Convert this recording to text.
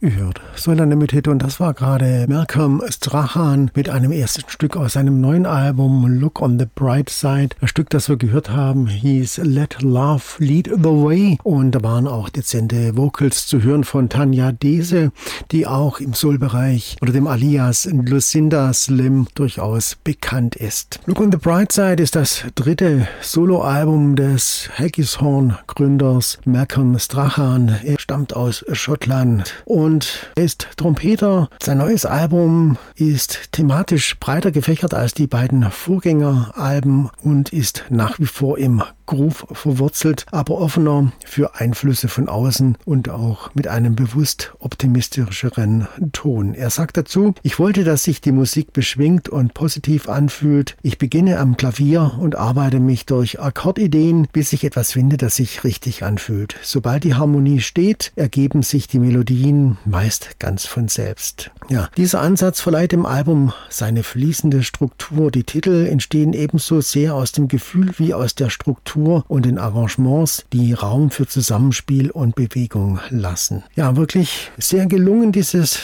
gehört. So in der Mitte, und das war gerade Malcolm Strachan mit einem ersten Stück aus seinem neuen Album Look on the Bright Side. Das Stück, das wir gehört haben, hieß Let Love Lead the Way, und da waren auch dezente Vocals zu hören von Tanja Dese, die auch im Soul-Bereich unter dem Alias Lucinda Slim durchaus bekannt ist. Look on the Bright Side ist das dritte Soloalbum des Haggishorn-Gründers Malcolm Strachan. Er stammt aus Schottland und ist Trompeter. Sein neues Album ist thematisch breiter gefächert als die beiden Vorgängeralben und ist nach wie vor im Groove verwurzelt, aber offener für Einflüsse von außen und auch mit einem bewusst optimistischeren Ton. Er sagt dazu: Ich wollte, dass sich die Musik beschwingt und positiv anfühlt. Ich beginne am Klavier und arbeite mich durch Akkordideen, bis ich etwas finde, das sich richtig anfühlt. Sobald die Harmonie steht, ergeben sich die Melodien meist ganz von selbst. Ja, dieser Ansatz verleiht dem Album seine fließende Struktur. Die Titel entstehen ebenso sehr aus dem Gefühl wie aus der Struktur und den Arrangements, die Raum für Zusammenspiel und Bewegung lassen. Ja, wirklich sehr gelungen, dieses